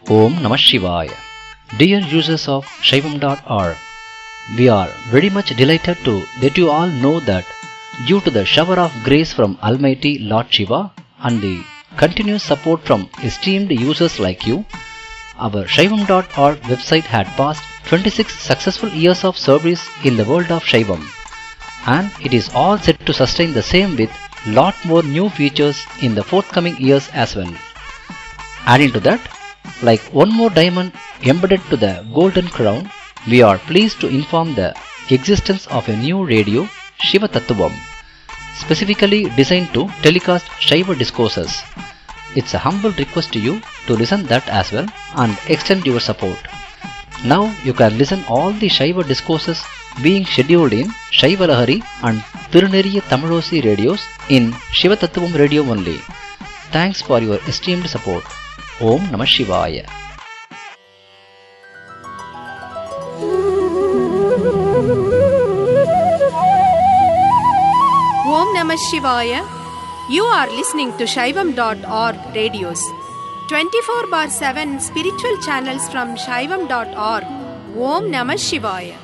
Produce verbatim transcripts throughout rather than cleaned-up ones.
Om Namah Shivaya. Dear users of Shaivam dot org, we are very much delighted to let you all know that due to the shower of grace from Almighty Lord Shiva and the continuous support from esteemed users like you, our Shaivam dot org website had passed twenty-six successful years of service in the world of Shaivam, and it is all set to sustain the same with lot more new features in the forthcoming years as well. Adding to that, like one more diamond embedded to the golden crown, we are pleased to inform the existence of a new radio, Shiva Tattvam, specifically designed to telecast Shaiva discourses. It's a humble request to you to listen that as well and extend your support. Now you can listen all the Shaiva discourses being scheduled in Shaiva Lahari and Tiruneriya Tamilosi radios in Shiva Tattvam radio only. Thanks for your esteemed support. Om Namah Shivaya. Om Namah Shivaya. You are listening to Shaivam dot org radios. twenty-four bar seven spiritual channels from Shaivam dot org. Om Namah Shivaya.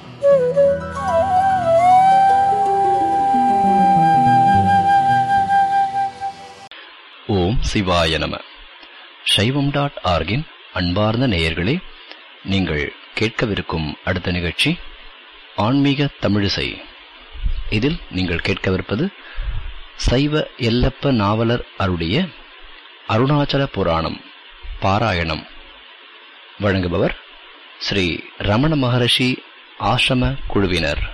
ஓம் சிவாய நம. சைவம் dot ஆர்கின் அன்பார்ந்த நேயர்களே, நீங்கள் கேட்கவிருக்கும் அடுத்த நிகழ்ச்சி ஆன்மீக தமிழிசை. இதில் நீங்கள் கேட்கவிருப்பது சைவ எல்லப்ப நாவலர் அருடைய அருணாச்சல புராணம் பாராயணம். வழங்குபவர் ஸ்ரீ ரமண மகரிஷி ஆசிரம குழுவினர்.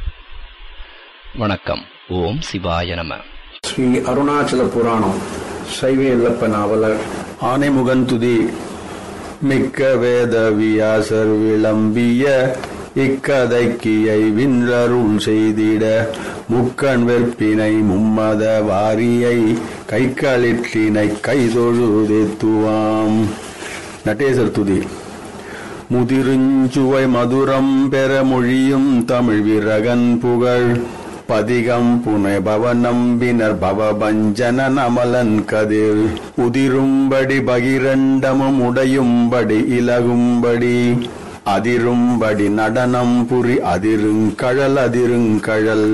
வணக்கம். ஓம் சிவாய நம. ஸ்ரீ அருணாச்சல புராணம் சைவ எல்லப்ப நாவலர் ஆனைமுகந்துதி மிக்க வேத வியாசர் விளம்பிய இக்கதைக்கியை வின்றருள் செய்திட முக்கண் வெற்பினை மும்மத வாரியை கைக்களிற்றினை கைதொழுதெத்துவாம். நடேசர் துதி. முதிருஞ்சுவை மதுரம் பெற மொழியும் தமிழ் விரகன் புகழ் பதிகம் புனை பவநம்பினர் பவபஞ்சன அமலன் கதிர் உதிரும்படி பகிரண்டமும் உடையும்படி இலகும்படி அதிரும்படி நடனம் புரி அதிருங்கழல் அதிருங்கழல்.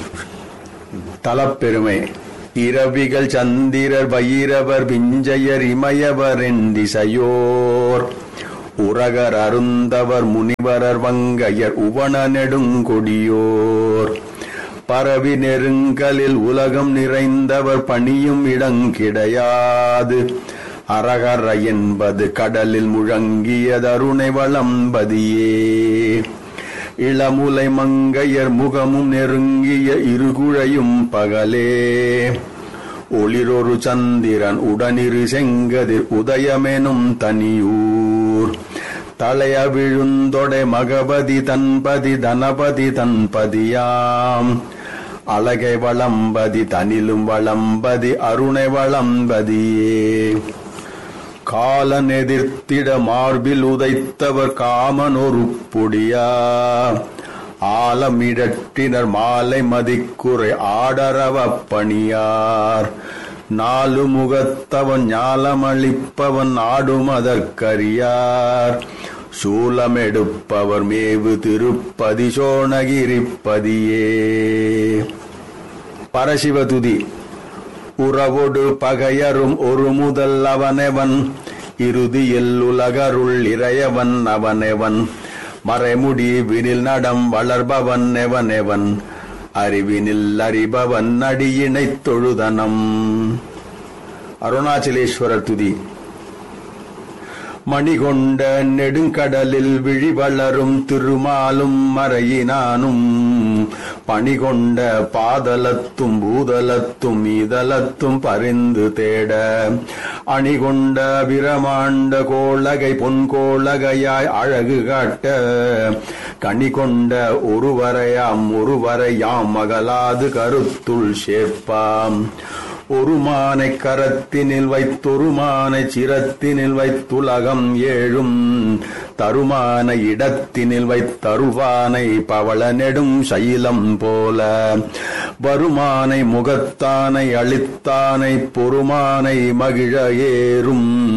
தலப்பெருமை. இரவிகள் சந்திரர் பைரவர் விஞ்சையர் இமயவர் என்றிசையோர் உரகர் அருந்தவர் முனிவரர் வங்கையர் உவன நெடுங்கொடியோர் பரவி நெருங்கலில் உலகம் நிறைந்தவர் பணியும் இடங்கிடையாது அரகர என்பது கடலில் முழங்கிய தருணை வளம்பதியே. இளமுலை மங்கையர் முகமும் நெருங்கிய இருகுழையும் பகலே ஒளிரொரு சந்திரன் உடனிரு செங்கதிர் உதயமெனும் தனியூர் தலைய விழுந்தொடை மகபதி தன்பதி தனபதி தன்பதியாம் அழகை வளம்பதி தனிலும் வளம்பதி அருணை வளம்பதியே. காலன் எதிர்த்திட மார்பில் உதைத்தவர் காமனொரு பொடியா ஆலமிடற்றினர் மாலை மதிக்குறை ஆடரவ பணியார் நாலு முகத்தவன் ஞாலமளிப்பவன் ஆடுமதற்கரியார் சூலமெடுப்பவர் மேவு திருப்பதி சோணகிரிப்பதியே. பரசிவதுதி. உறவொடு பகையரும் ஒரு முதல் அவனவன் இறுதியில் உலகருள் இறையவன் அவனவன் மறைமுடி வினில் நடம் வளர்பவன் எவனெவன் அறிவினில் அறிபவன் அடியினை தொழுதனம். அருணாச்சலேஸ்வரர் துதி. மணிகொண்ட நெடுங்கடலில் விழி வளரும் திருமாலும் மறையினானும் பணிகொண்ட பாதலத்தும் பூதலத்தும் மீதலத்தும் பரிந்து தேட அணிகொண்ட பிரமாண்ட கோளகை பொன்கோளகையாய் அழகு காட்ட கணிகொண்ட ஒருவரையாம் ஒருவரையாம் மகளாது கருத்துள் சேர்ப்பாம். ஒரு மானை கரத்தினில் வைத்தொரு மானை சிரத்தினில் வைத்துலகம் ஏழும் தருமான இடத்தினில் வைத்தருவானை பவள நெடும் சைலம் போல வருமானை முகத்தானை அளித்தானை பொறுமானை மகிழ ஏறும்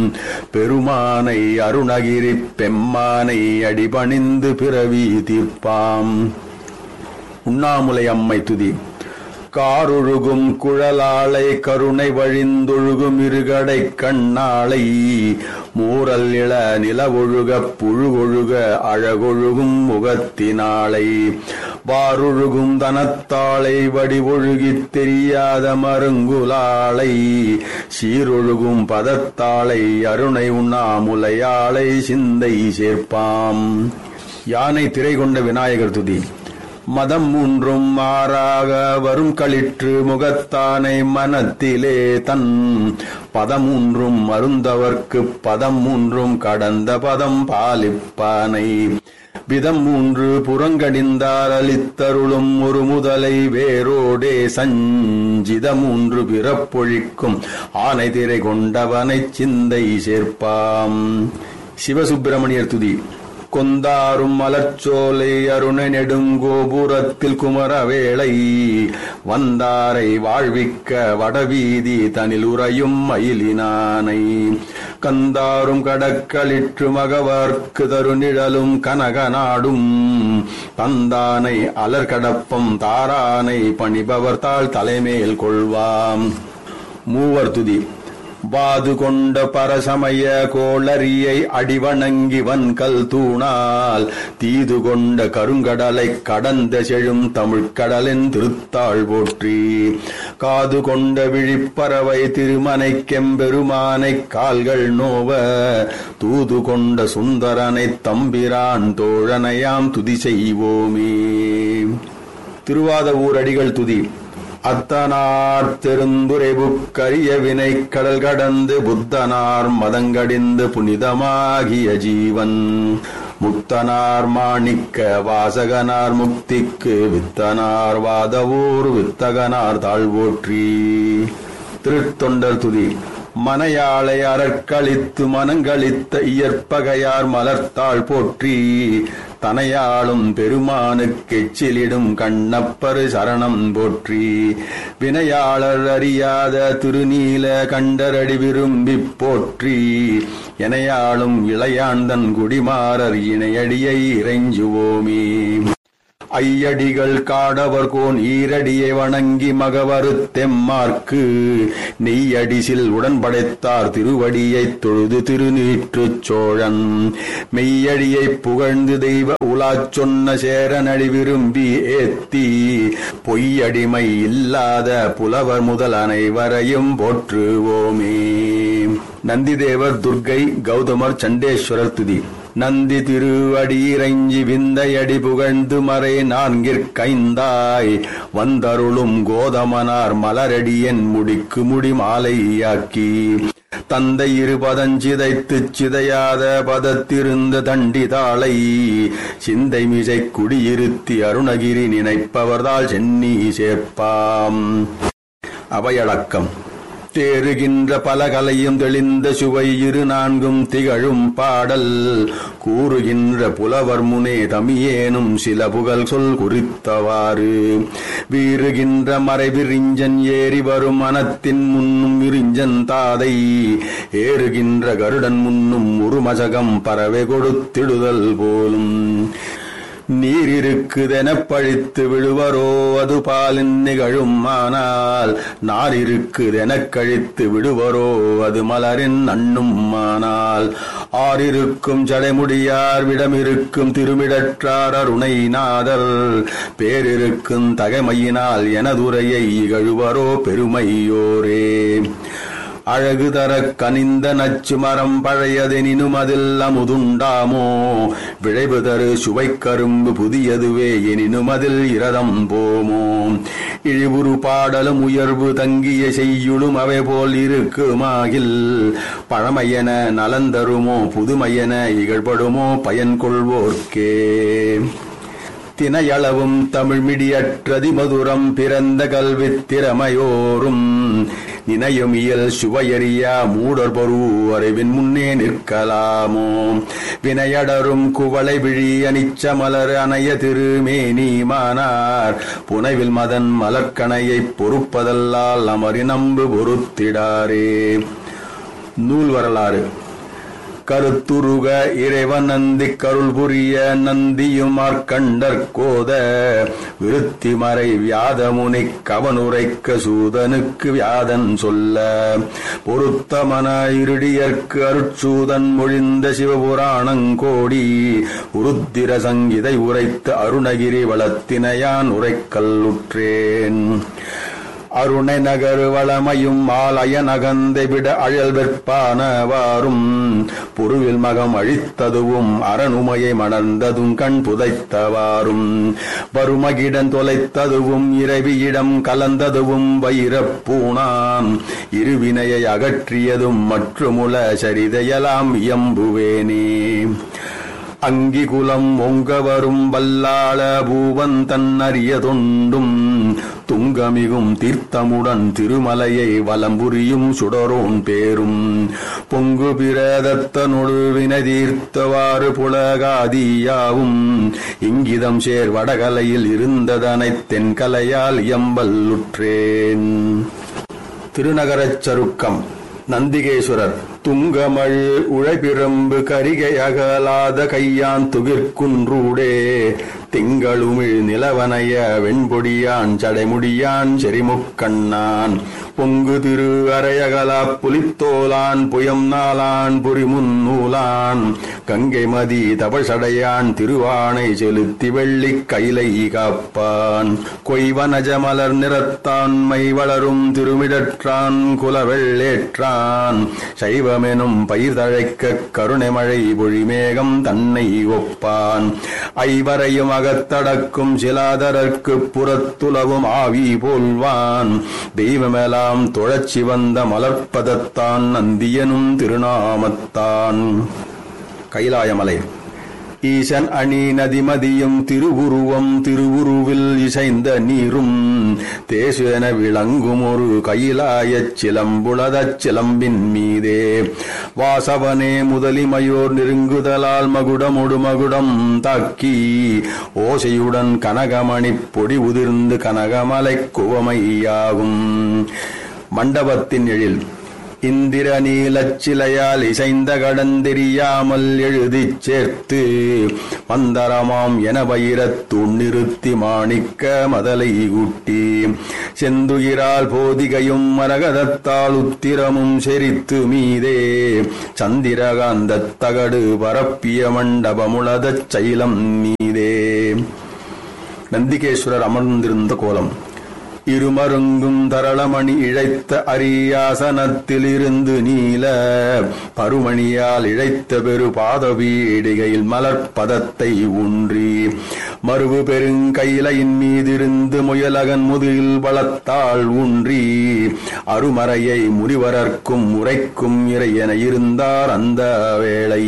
பெருமானை அருணகிரி பெம்மானை அடிபணிந்து பிறவி தீர்ப்பாம். உண்ணாமுலை அம்மை துதி. காரொழுகும் குழலாளை கருணை வழிந்தொழுகும் இருகடை கண்ணாளை மூரல் இள நிலவொழுக புழுகொழுக அழகொழுகும் முகத்தினாளை வாரொழுகும் தனத்தாளை வடிவொழுகித் தெரியாத மருங்குலாளை சீரொழுகும் பதத்தாளை அருணை உண்ணாமுலையாளை சிந்தை சேர்ப்பாம். யானை திரை கொண்ட விநாயகர் துதி. மதம் மூன்றும் மாறாக வரும் களிற்று முகத்தானை மனத்திலே தன் பதம் மூன்றும் மருந்தவர்க்கு பதம் மூன்றும் கடந்த பதம் பாலிப்பானை விதம் மூன்று புறங்கடிந்தார் அளித்தருளும் ஒரு முதலை வேரோடே சஞ்சித மூன்று பிறப்பொழிக்கும் ஆனை திரை கொண்டவனை சிந்தை சேர்ப்பாம். சிவசுப்பிரமணியர் துதி. கொந்தாரும் மலர்ச்சோலை அருணை நெடுங்கோபுரத்தில் குமரவேளை வந்தாரை வாழ்விக்க வடவீதி தனில் உறையும் மயிலினானை கந்தாரும் கடக்களிற்று மகவார்க்கு தருநிழலும் கனகநாடும் தந்தானை அலர்கடப்பம் தாரானை பணிபவர் தாழ் தலைமேல் கொள்வாம். மூவர் துதி. வாது கொண்ட பரசமய கோளரியை அடிவணங்கி வன்கல் தூணால் தீது கொண்ட கருங்கடலை கடந்த செழும் தமிழ்கடலின் திருத்தாள் போற்றி காது கொண்ட விழிப்பறவை திருமனை கெம்பெருமானை கால்கள் நோவ தூது கொண்ட சுந்தரனை தம்பிரான் தோழனையாம் துதி செய்வோமே. திருவாத ஊரடிகள் துதி. அத்தனார் தெருந்துரைபுக்கரிய வினை கடல் கடந்து புத்தனார் மதங்கடிந்து புனிதமாகிய ஜீவன் முத்தனார் மாணிக்க வாசகனார் முக்திக்கு வித்தனார் வாதவூர் வித்தகனார் தாழ்வோற்றி. திருத்தொண்டர் துதி. மனையாளை அறக்களித்து மனங்களித்த இயற்பகையார் மலர்த்தாள் போற்றி தனையாளும் பெருமானுக்கு எச்சிலிடும் கண்ணப்பரு சரணம் போற்றி வினையாளர் அறியாத திருநீல கண்டரடி விரும்பி போற்றி எனையாளும் இளையாந்தன் குடிமாறர் இணையடியை இறைஞ்சுவோமே. ஐயடிகள் காடவர்கோன் ஈரடியை வணங்கி மகவரு தெம்மார்க்கு நெய்யடிசில் உடன்படைத்தார் திருவடியைத் தொழுது திருநீற்றுச் சோழன் மெய்யடியை புகழ்ந்து தெய்வ உலாச் சொன்ன சேரனடி விரும்பி ஏத்தி பொய்யடிமை இல்லாத புலவர் முதல் அனைவரையும் போற்றுவோமே. நந்திதேவர் துர்க்கை கௌதமர் சண்டேஸ்வரர் துதி. நந்தி திருவடியிறைஞ்சி விந்தையடி புகழ்ந்து மறை நான்கிற்கைந்தாய் வந்தருளும் கோதமனார் மலரடியன் முடிக்கு முடி மாலையாக்கி தந்தை இருபதஞ்சிதைத்துச் சிதையாத பதத்திருந்த தண்டி தாளை சிந்தை மிசை குடியிருத்தி அருணகிரி நினைப்பவர்தால் சென்னி சேர்ப்பாம். அவையடக்கம். தேறுகின்ற பலகலையும் தெளிந்த சுவை இரு நான்கும் திகழும் பாடல் கூறுகின்ற புலவர் முனே தமியேனும் சில புகழ் சொல் குறித்தவாறு வீறுகின்ற மறைவிரிஞ்சன் ஏறி வரும் மனத்தின் முன்னும் விரிஞ்சன் தாதை ஏறுகின்ற கருடன் முன்னும் உருமசகம் பறவை கொடுத்திடுதல் போலும் நீரிருக்குதெனப் பழித்து விடுவரோ அது பாலின் நிகழும் ஆனால் நாரிருக்குதெனக் கழித்து விடுவரோ அது மலரின் அண்ணும் ஆனால் ஆரிருக்கும் ஜடைமுடியார் விடமிருக்கும் திருமிடற்றார் அருணை நாதர் பேரிருக்கும் தகைமையினால் எனதுரையை இகழுவரோ பெருமையோரே. அழகு தர கனிந்த நச்சு மரம் பழையதெனினும் அதில் அமுதுண்டாமோ விளைவு தரு சுவை கரும்பு புதியதுவே எனினும் அதில் இரதம் போமோ இழிவுறு பாடலும் உயர்வு தங்கிய செய்யுளும் அவை போல் இருக்குமாகில் பழமையென நலந்தருமோ புதுமையென இகழ்படுமோ பயன் கொள்வோர்க்கே. தினையளவும் தமிழ் மிடியற்றதி மதுரம் பிறந்த கல்வி திறமையோரும் நினையும் இயல் சுவையறியா மூடர் பொரு அறிவின் முன்னே நிற்கலாமோ வினையடரும் குவளை விழி அனிச்ச மலர் அணைய திருமேனி மானார் புனைவில் மதன் மலர்கணையைப் பொறுப்பதல்லால் அமரி நம்பு பொறுத்திடாரே. நூல் வரலாறு. கருத்துருக இறைவன் நந்தி கருள் புரிய நந்தியும் மார்க்கண்டர் கோத விருத்தி மறை வியாதமுனி கவனுரைக்க சூதனுக்கு வியாதன் சொல்ல பொருத்தமன இருடியற்கு அருட்சூதன் மொழிந்த சிவபுராணங்கோடி உருத்திர சங்கிதை உரைத்த அருணகிரி வளத்தினையான் உரைக்கல்லுற்றேன். அருணை நகர் வளமையும் ஆலய நகந்தை விட அழல் வெற்பானவாறும் புருவில் மகம் அழித்ததுவும் அரணுமையை மணர்ந்ததும் கண் புதைத்தவாறும் வருமகிடன் தொலைத்ததுவும் இரவியிடம் கலந்ததுவும் வைரப்பூணாம் இருவினையை அகற்றியதும் மற்றுமுல சரிதையலாம் இயம்புவேனே. அங்கி குலம் ஒங்க வரும் வல்லாள பூவன் தன்னறிய தொண்டும் துங்கமிகும் தீர்த்தமுடன் திருமலையை வலம்புரியும் சுடரோன் பேரும் பொங்கு பிரதத்தனொடு வினை தீர்த்தவாறு புலகாதியாவும் இங்கிதம் சேர் வடகலையில் இருந்ததனை தென்கலையால் எம்பல்லுற்றேன். திருநகரச் சருக்கம். நந்திகேஸ்வரர். துங்கமழ் உழைப்பிரம்பு கரிகை அகலாத கையான் துகிர்குன்றூடே திங்களுமிழ் நிலவனைய வெண்பொடியான் சடைமுடியான் செறிமுக்கண்ணான் பொங்கு திரு அரையகலா புலித்தோலான் புயம் நாளான் புரிமுன்னூலான் கங்கை மதி தபசடையான் திருவானை செலுத்தி வெள்ளி கைலை காப்பான் கொய்வனஜ மலர் நிறத்தான்மை வளரும் திருமிடற்றான் குலவெள்ளேற்றான் சைவமெனும் பயிர் தழைக்க கருணை மழை பொழிமேகம் தன்னை ஒப்பான் ஐவரையும் அகத்தடக்கும் சிலாதரற்கு புறத்துலவும் ஆவி போல்வான் தெய்வமெலாம் தொழச்சி வந்த மலர்ப்பதத்தான் நந்தியனும் திருநாமத்தான். கைலாயமலை. ஈசன் அணி நதிமதியும் திருவுருவம் திருவுருவில் இசைந்த நீரும் தேசு என விளங்கும் ஒரு கைலாயச் சிலம்புளதச் சிலம்பின் மீதே வாசவனே முதலிமையோர் நெருங்குதலால் மகுடமொடு மகுடம் தாக்கி ஓசையுடன் கனகமணி பொடி உதிர்ந்து கனகமலை குவமையாகும். மண்டபத்தின் எழில். இந்திர நீலச்சிலையால் இசைந்த கடந்தெரியாமல் எழுதிச் சேர்த்து மந்தரமாம் என பயிரத்துள் நிறுத்தி மாணிக்க மதலை ஊட்டி செந்துயிரால் போதிகையும் மரகதத்தால் உத்திரமும் செரித்து மீதே சந்திரகாந்தத் தகடு பரப்பிய மண்டபமுளதச் சைலம் மீதே. நந்திகேஸ்வரர் அமர்ந்திருந்த கோலம். இருமருங்கும் தரளமணி இழைத்த அரியாசனத்திலிருந்து நீல பருமணியால் இழைத்த பெரு பாதபீடிகையில் மலர்பதத்தை ஊன்றி மறுவு பெருங்கையிலையின் மீதிருந்து முயலகன் முதுகில் பலத்தால் ஊன்றி அருமறையை முனிவரர்க்கும் உரைக்கும் இறை என இருந்தார் அந்த வேளை.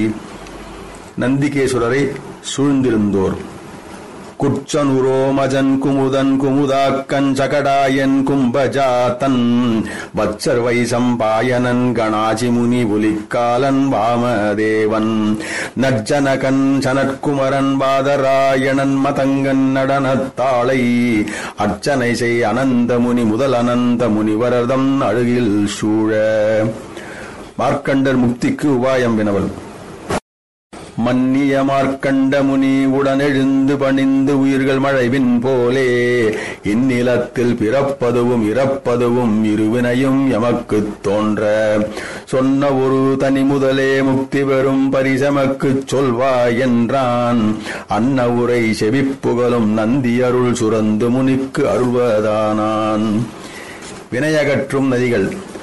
நந்திகேஸ்வரரை சூழ்ந்திருந்தோர். குச்சனுரோ மஜன் குமுதன் குமுதாக்கன் சகடாயன் கும்பஜாத்தன் வச்சர் வைசம்பாயனன் கணாசி முனி புலிக்காலன் வாமதேவன் நஜ்ஜனகன் சனற்குமரன் பாதராயணன் மதங்கன் நடனத்தாளை அர்ச்சனை செய் அனந்த முனி முதல் அனந்த முனிவரதம் அழகில் சூழ. மார்க்கண்டர் முக்திக்கு உபாயம் வினவல். மன்னிய மார்க்கண்ட முனி உடனெழுந்து பணிந்து உயிர்கள் மழைவின் போலே இந்நிலத்தில் பிறப்பதுவும் இறப்பதுவும் இருவினையும் எமக்குத் தோன்ற சொன்ன ஒரு தனி முதலே முக்தி பெறும் பரிசமக்குச் சொல்வாய் என்றான். அன்ன உரை செவிப்புகழும் நந்தி அருள் சுரந்து முனிக்கு அருள்வதானான். வினையகற்றும் நதிகள்.